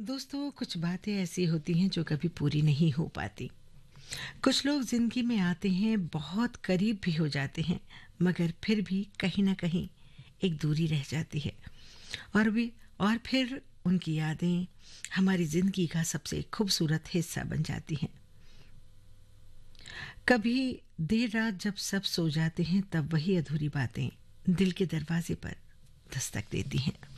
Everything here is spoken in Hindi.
दोस्तों, कुछ बातें ऐसी होती हैं जो कभी पूरी नहीं हो पाती। कुछ लोग ज़िंदगी में आते हैं, बहुत करीब भी हो जाते हैं, मगर फिर भी कहीं न कहीं एक दूरी रह जाती है और फिर उनकी यादें हमारी ज़िंदगी का सबसे खूबसूरत हिस्सा बन जाती हैं। कभी देर रात जब सब सो जाते हैं, तब वही अधूरी बातें दिल के दरवाजे पर दस्तक देती हैं।